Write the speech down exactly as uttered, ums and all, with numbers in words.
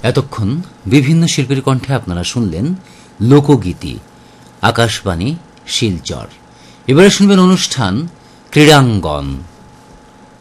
এতক্ষণ বিভিন্ন শিল্পীর কণ্ঠে আপনারা শুনলেন লোকগীতি, আকাশবাণী শিলচর। এবারে শুনবেন অনুষ্ঠান ক্রীড়াঙ্গন।